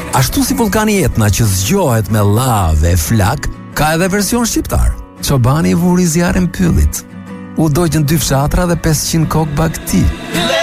Ashtu si vulkani Etna që zgjohet me lavë e flak, ka edhe version shqiptar. Çobani vuri zjarrin pyllit. U dogjën 2 fshatra dhe 500 kokë bagti.